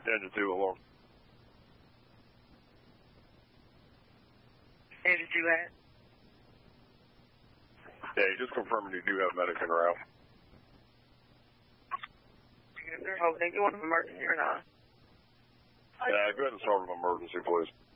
Engine 2 alarm. Engine 2 at? Yeah, just confirming you do have medic en route. They're hoping you want an emergency or not. Yeah, go ahead and start an emergency, please.